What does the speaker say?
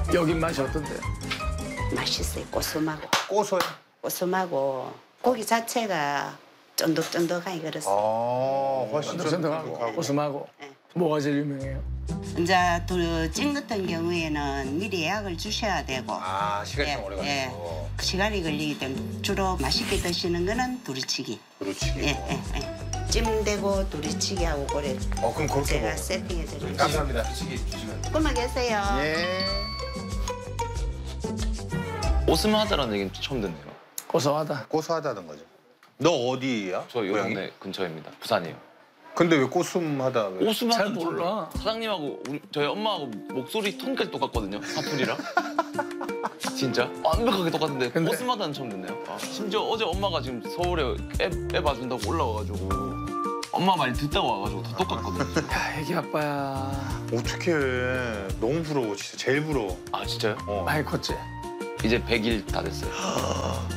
여긴 맛이 어떤데요? 맛있어요. 고소하고. 고소해. 고소하고 고기 자체가 쫀득쫀득하게 그래서. 훨씬 쫀득쫀득하고 고소하고. 네. 뭐가 제일 유명해요? 이제 찜 같은 경우에는 미리 예약을 주셔야 되고. 시간이 예, 좀 오래 걸리고. 시간이 걸리기 때문에 주로 맛있게 드시는 거는 두리치기. 두루치기. 예. 찜되고 두리치기하고 그래. 그럼 그렇게 제가 먹어. 세팅해 드릴게요. 감사합니다. 두루치기 주시면. 그만 계세요. 예. 오스마하다라는 얘기는 처음 듣네요. 고소하다. 고소하다는 거죠. 너 어디야? 저 요 고향이? 동네 근처입니다. 부산이에요. 근데 왜 꼬숨하다? 왜? 오스마하다 잘 몰라. 사장님하고 저희 엄마하고 목소리 톤까지 똑같거든요. 사투리랑. 진짜 완벽하게 똑같은데 근데- 오스마하다는 처음 듣네요. 심지어 어제 엄마가 지금 서울에 애 봐준다고 올라와가지고 엄마 말 듣다가 와가지고 더 똑같거든요. 야, 애기 아빠야. 어떡해. 너무 부러워. 진짜 제일 부러워. 아 진짜요? 많이 컸지? 이제 100일 다 됐어요.